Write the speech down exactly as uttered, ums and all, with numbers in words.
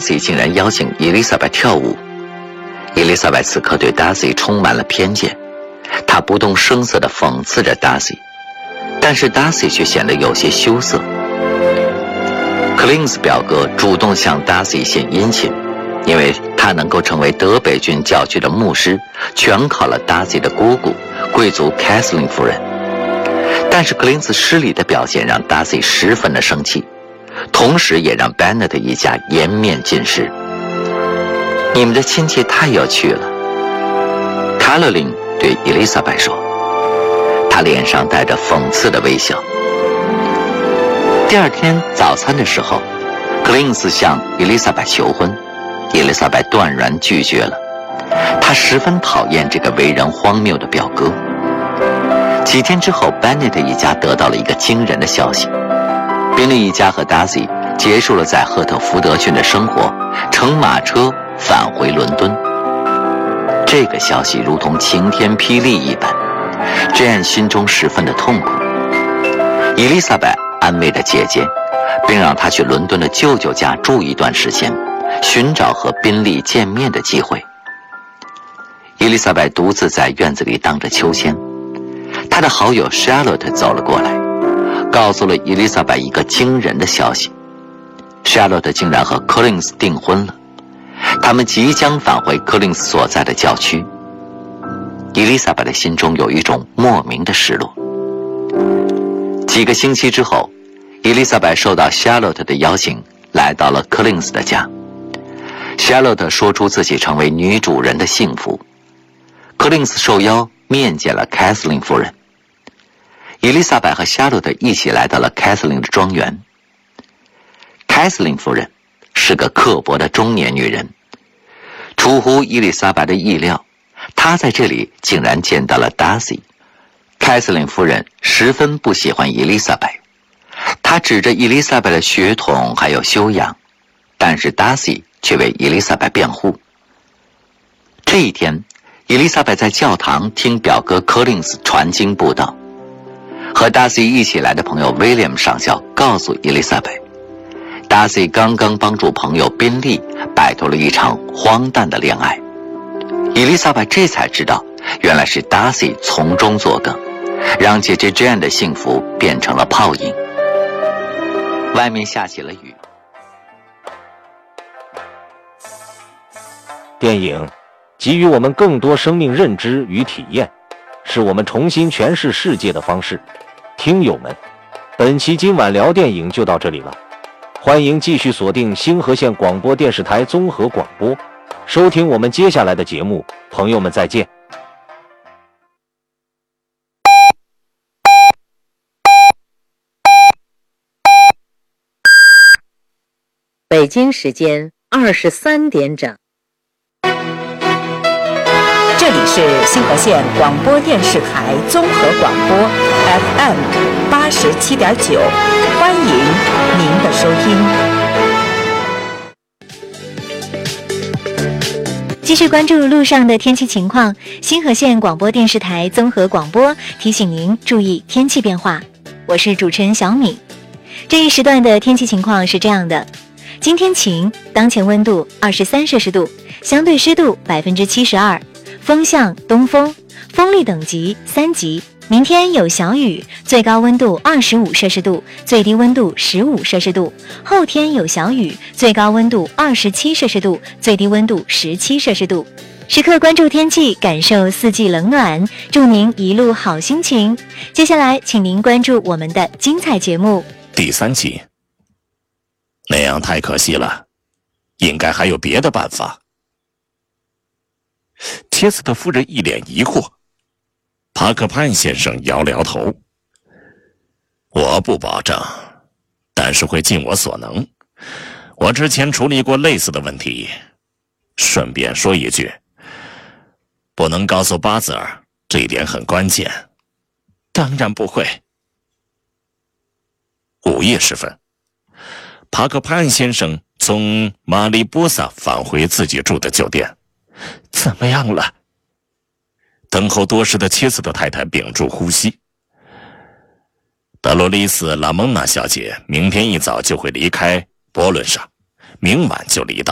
Darcy 竟然邀请伊丽莎白跳舞。伊丽莎白此刻对 Darcy 充满了偏见，她不动声色地讽刺着 Darcy， 但是 Darcy 却显得有些羞涩。Collins 表哥主动向 Darcy 献殷勤，因为他能够成为德北郡教区的牧师，全靠了 Darcy 的姑姑贵族 Kathleen 夫人。但是 Collins 失礼的表现让 Darcy 十分的生气，同时也让 Bennet 一家颜面尽失。你们的亲戚太有趣了，卡罗琳对伊丽莎白说，她脸上带着讽刺的微笑。第二天早餐的时候，克林斯向伊丽莎白求婚，伊丽莎白断然拒绝了。她十分讨厌这个为人荒谬的表哥。几天之后，班内特一家得到了一个惊人的消息：宾利一家和 Darcy 结束了在赫特福德郡的生活，乘马车返回伦敦。这个消息如同晴天霹雳一般， Jane 心中十分的痛苦。伊丽莎白安慰着姐姐，并让她去伦敦的舅舅家住一段时间，寻找和宾利见面的机会。伊丽莎白独自在院子里荡着秋千，她的好友 Charlotte 走了过来，告诉了伊丽莎白一个惊人的消息： Charlotte 竟然和 Collins 订婚了，他们即将返回 Collins 所在的教区。伊丽莎白的心中有一种莫名的失落。几个星期之后，伊丽莎白受到 Charlotte 的邀请，来到了 Collins 的家。Charlotte 说出自己成为女主人的幸福。Collins 受邀面见了 Kathleen 夫人。伊丽莎白和 Charlotte 一起来到了 Kathleen 的庄园。Kathleen 夫人是个刻薄的中年女人，出乎伊丽莎白的意料，她在这里竟然见到了 Darcy。凯瑟琳夫人十分不喜欢伊丽莎白，她指着伊丽莎白的血统还有修养，但是 Darcy 却为伊丽莎白辩护。这一天，伊丽莎白在教堂听表哥 Collins 传经布道，和 Darcy 一起来的朋友 William 上校告诉伊丽莎白， Darcy 刚刚帮助朋友宾利摆脱了一场荒诞的恋爱。伊丽莎白这才知道，原来是 Darcy 从中作梗，让姐姐 Jane 的幸福变成了泡影。外面下起了雨。 电影给予我们更多生命认知与体验，是我们重新诠释世界的方式。听友们，本期今晚聊电影就到这里了，欢迎继续锁定星河县广播电视台综合广播，收听我们接下来的节目。朋友们再见。 北京时间二十三点整。 这里是星河县广播电视台综合广播 F M 八十七点九，欢迎您的收听。继续关注路上的天气情况，星河县广播电视台综合广播提醒您注意天气变化。我是主持人小敏。这一时段的天气情况是这样的：今天晴，当前温度二十三摄氏度，相对湿度百分之七十二，风向东风，风力等级三级。明天有小雨，最高温度二十五摄氏度，最低温度十五摄氏度。后天有小雨，最高温度二十七摄氏度，最低温度十七摄氏度。时刻关注天气，感受四季冷暖，祝您一路好心情。接下来，请您关注我们的精彩节目。 第三集。那样太可惜了，应该还有别的办法。切斯特夫人一脸疑惑，帕克潘先生摇了摇头。我不保证，但是会尽我所能。我之前处理过类似的问题。顺便说一句，不能告诉巴泽尔，这一点很关键。当然不会。午夜时分，帕克潘先生从马里波萨返回自己住的酒店。怎么样了？等候多时的切斯特太太屏住呼吸。德罗丽斯·拉蒙娜小姐明天一早就会离开波伦上，明晚就离岛。